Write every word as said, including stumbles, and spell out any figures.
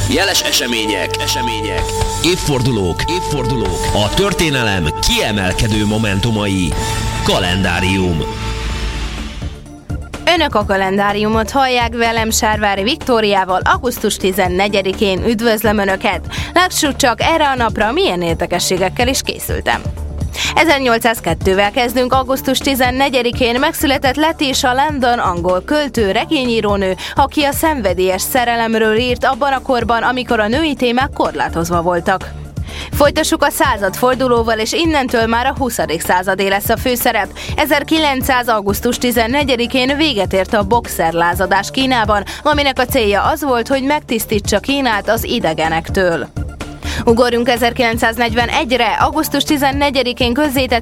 Jeles események, események, évfordulók, évfordulók, a történelem kiemelkedő momentumai. Kalendárium. Önök a kalendáriumot hallják, velem Sárvári Viktóriával. augusztus tizennegyedikén üdvözlöm Önöket. Lássuk csak, erre a napra milyen érdekességekkel is készültem. ezernyolcszázkettővel kezdünk. augusztus tizennegyedikén megszületett Letitia Landon, angol költő, regényírónő, aki a szenvedélyes szerelemről írt abban a korban, amikor a női témák korlátozva voltak. Folytassuk a századfordulóval, és innentől már a huszadik századé lesz a főszerep. ezerkilencszáz. augusztus tizennegyedikén véget ért a boxerlázadás Kínában, aminek a célja az volt, hogy megtisztítsa Kínát az idegenektől. Ugorjunk ezerkilencszáznegyvenegyre. augusztus tizennegyedikén közzétett